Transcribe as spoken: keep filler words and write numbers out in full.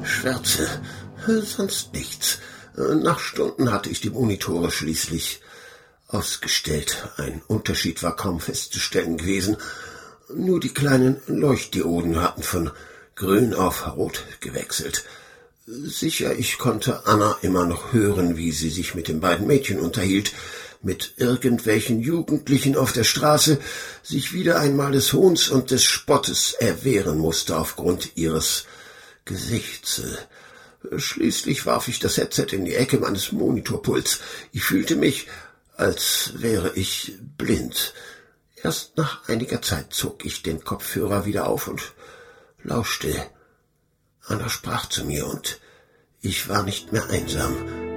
Schwärze, sonst nichts. Nach Stunden hatte ich die Monitore schließlich ausgestellt. Ein Unterschied war kaum festzustellen gewesen. Nur die kleinen Leuchtdioden hatten von grün auf rot gewechselt. Sicher, ich konnte Anna immer noch hören, wie sie sich mit den beiden Mädchen unterhielt, mit irgendwelchen Jugendlichen auf der Straße, sich wieder einmal des Hohns und des Spottes erwehren musste aufgrund ihres Gesichts. Schließlich warf ich das Headset in die Ecke meines Monitorpuls. Ich fühlte mich, als wäre ich blind. Erst nach einiger Zeit zog ich den Kopfhörer wieder auf und lauschte. Anna sprach zu mir und ich war nicht mehr einsam.